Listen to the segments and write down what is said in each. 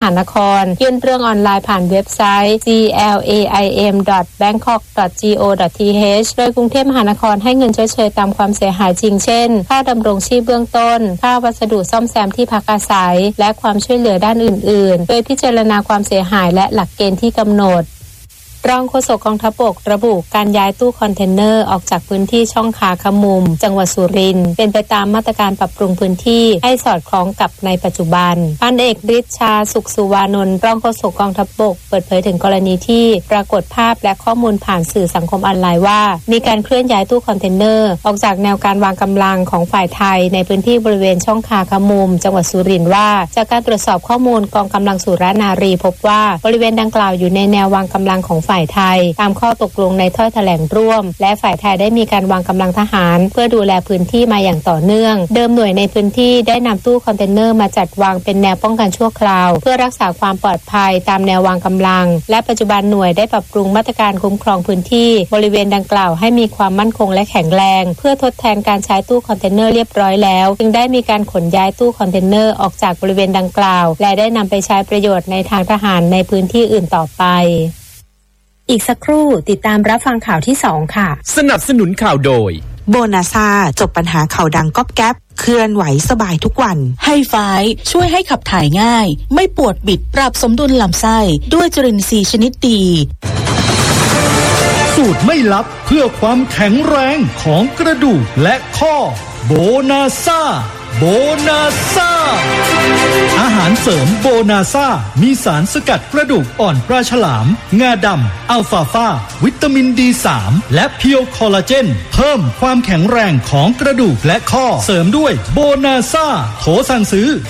านครยื่นเรื่องออนไลน์ผ่านเว็บไซต์ glaim.bangkok.go.th โดยกรุงเทพมหานครให้เงินชดเชยตามความเสียหายจริงเช่นค่าดำรงชีพเบื้องต้นค่าวัสดุซ่อมแซมที่พักอาศัยและความช่วยเหลือด้านอื่นๆโดยพิจารณาความเสียหายและหลักเกณฑ์ที่กำหนดรองโฆษกกองทัพบกระบุการย้ายตู้คอนเทนเนอร์ออกจากพื้นที่ช่องคาขมุมจังหวัดสุรินทร์เป็นไปตามมาตรการปรับปรุงพื้นที่ให้สอดคล้องกับในปัจจุบันพันเอกฤทธิ์ชาสุขสุวานนท์รองโฆษกกองทัพบกเปิดเผยถึงกรณีที่ปรากฏภาพและข้อมูลผ่านสื่อสังคมออนไลน์ว่ามีการเคลื่อนย้ายตู้คอนเทนเนอร์ออกจากแนวการวางกำลังของฝ่ายไทยในพื้นที่บริเวณช่องคาขมุมจังหวัดสุรินทร์ว่าจากการตรวจสอบข้อมูลกองกำลังสุรนารีพบว่าบริเวณดังกล่าวอยู่ในแนววางกำลังของฝ่ายไทยตามข้อตกลงในถ้อยแถลงร่วมและฝ่ายไทยได้มีการวางกำลังทหารเพื่อดูแลพื้นที่มาอย่างต่อเนื่องเดิมหน่วยในพื้นที่ได้นำตู้คอนเทนเนอร์มาจัดวางเป็นแนวป้องกันชั่วคราวเพื่อรักษาความปลอดภัยตามแนววางกำลังและปัจจุบันหน่วยได้ปรับปรุงมาตรการคุ้มครองพื้นที่บริเวณดังกล่าวให้มีความมั่นคงและแข็งแรงเพื่อทดแทนการใช้ตู้คอนเทนเนอร์เรียบร้อยแล้วจึงได้มีการขนย้ายตู้คอนเทนเนอร์ออกจากบริเวณดังกล่าวและได้นำไปใช้ประโยชน์ในทางทหารในพื้นที่อื่นต่อไปอีกสักครู่ติดตามรับฟังข่าวที่2ค่ะสนับสนุนข่าวโดยโบนาซาจบปัญหาเข่าดังก๊อบแก๊บเคลื่อนไหวสบายทุกวันไฮไฟช่วยให้ขับถ่ายง่ายไม่ปวดบิดปรับสมดุลลำไส้ด้วยจุลินทรีย์ชนิดดีสูตรไม่ลับเพื่อความแข็งแรงของกระดูกและข้อโบนาซาโบนาซาอาหารเสริมโบนาซามีสารสกัดกระดูกอ่อนปลาฉลามงาดำอัลฟาฟาวิตามิน D3 และเพียวคอลลาเจนเพิ่มความแข็งแรงของกระดูกและข้อเสริมด้วยโบนาซาโทรสั่งซื้อ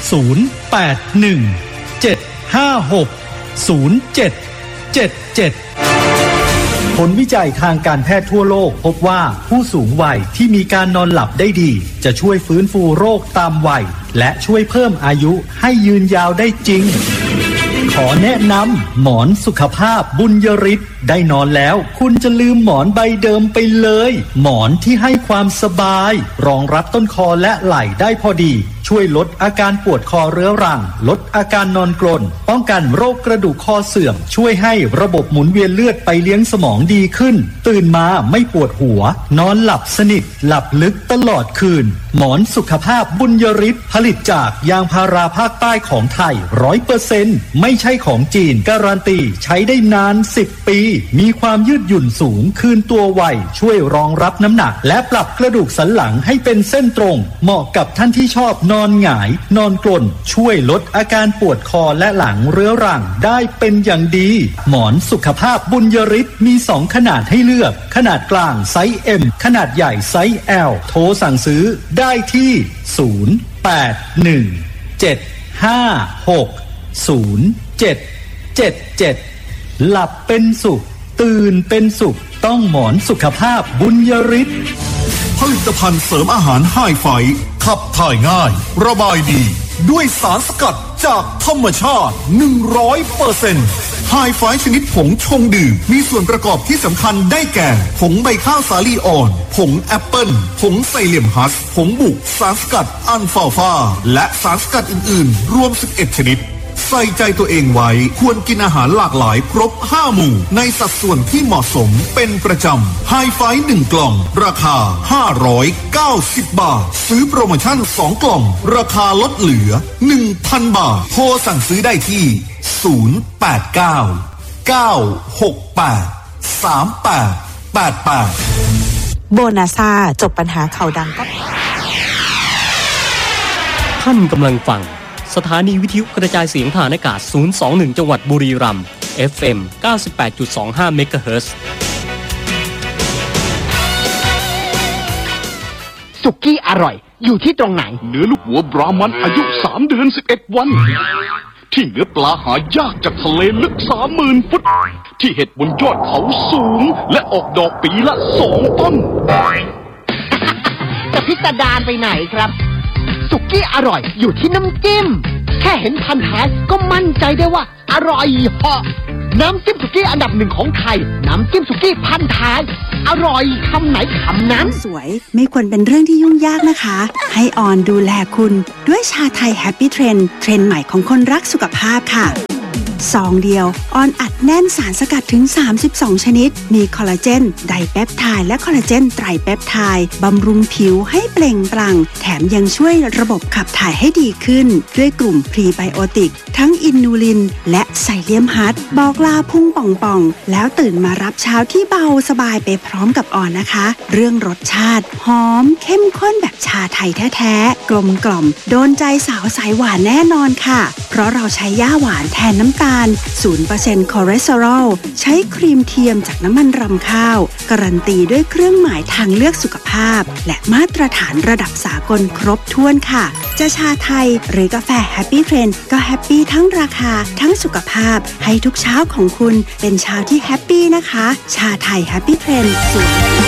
0817560777ผลวิจัยทางการแพทย์ทั่วโลกพบว่าผู้สูงวัยที่มีการนอนหลับได้ดีจะช่วยฟื้นฟูโรคตามวัยและช่วยเพิ่มอายุให้ยืนยาวได้จริงขอแนะนำหมอนสุขภาพบุญยฤทธิ์ได้นอนแล้วคุณจะลืมหมอนใบเดิมไปเลยหมอนที่ให้ความสบายรองรับต้นคอและไหล่ได้พอดีช่วยลดอาการปวดคอเรื้อรังลดอาการนอนกรนป้องกันโรคกระดูกคอเสื่อมช่วยให้ระบบหมุนเวียนเลือดไปเลี้ยงสมองดีขึ้นตื่นมาไม่ปวดหัวนอนหลับสนิทหลับลึกตลอดคืนหมอนสุขภาพบุญยฤทธิ์ผลิตจากยางพาราภาคใต้ของไทย 100% ไม่ใช่ของจีนการันตีใช้ได้นาน10 ปีมีความยืดหยุ่นสูงคืนตัวไวช่วยรองรับน้ำหนักและปรับกระดูกสันหลังให้เป็นเส้นตรงเหมาะกับท่านที่ชอบนอนหงายนอนกลนช่วยลดอาการปวดคอและหลังเรื้อรังได้เป็นอย่างดีหมอนสุขภาพบุญยฤทธิ์มี2ขนาดให้เลือกขนาดกลางไซส์ M ขนาดใหญ่ไซส์ L โทรสั่งซื้อได้ที่0817560777หลับเป็นสุขตื่นเป็นสุขต้องหมอนสุขภาพบุญยฤทธิ์ผลิตภัณฑ์เสริมอาหารไฮไฟขับถ่ายง่ายระบายดีด้วยสารสกัดจากธรรมชาติ 100% ไฮไฟชนิดผงชงดื่มมีส่วนประกอบที่สำคัญได้แก่ผงใบข้าวสาลีอ่อนผงแอปเปิ้ลผงไซเลียมฮัสผงบุกสารสกัดอัลฟาฟาและสารสกัดอื่นๆรวม11ชนิดใส่ใจตัวเองไว้ควรกินอาหารหลากหลายครบ5หมู่ในสัดส่วนที่เหมาะสมเป็นประจำไฮไฟ1กล่องราคา590 บาทซื้อโปรโมชั่น2กล่องราคาลดเหลือ 1,000 บาทโทรสั่งซื้อได้ที่โบนาซาจบปัญหาเข่าดังก็ท่านกำลังฟังสถานีวิทยุกระจายเสียงทางอากาศ021จังหวัดบุรีรัมย์ FM 98.25 เมกะเฮิรตซ์สุกี้อร่อยอยู่ที่ตรงไหนเนื้อลูกหัวบรามันอายุ3 เดือน 11 วันที่เนื้อปลาหายากจากทะเลลึก 30,000 ฟุตที่เห็ดบนยอดเขาสูงและออกดอกปีละ2 ต้นจะพิสดารไปไหนครับสุกี้อร่อยอยู่ที่น้ำจิ้มแค่เห็นพันท้ายก็มั่นใจได้ว่าอร่อยเหาะน้ำจิ้มสุกี้อันดับ1ของไทยน้ำจิ้มสุกี้พันท้ายอร่อยคำไหนคำนั้นสวยไม่ควรเป็นเรื่องที่ยุ่งยากนะคะให้ออนดูแลคุณด้วยชาไทยแฮปปี้เทรนด์ใหม่ของคนรักสุขภาพค่ะซองเดียวออนอัดแน่นสารสกัดถึง32ชนิดมีคอลลาเจนไดเปปไทด์และคอลลาเจนไตรเปปไทด์บำรุงผิวให้เปล่งปลั่งแถมยังช่วยระบบขับถ่ายให้ดีขึ้นด้วยกลุ่มพรีไบโอติกทั้งอินูลินและไซเลียมฮัทบอกลาพุ่งป่องๆแล้วตื่นมารับเช้าที่เบาสบายไปพร้อมกับออนนะคะเรื่องรสชาติหอมเข้มข้นแบบชาไทยแท้ๆกลมกล่อมโดนใจสาวสายหวานแน่นอนค่ะเพราะเราใช้ย่าหวานแทนน้ำตาล 0% คอเลสเตอรอลใช้ครีมเทียมจากน้ำมันรำข้าวการันตีด้วยเครื่องหมายทางเลือกสุขภาพและมาตรฐานระดับสากลครบถ้วนค่ะจะชาไทยหรือกาแฟแฮปปี้เทรนด์ก็แฮปปี้ทั้งราคาทั้งสุขภาพให้ทุกเช้าของคุณเป็นเช้าที่แฮปปี้นะคะชาไทยแฮปปี้เทรนด์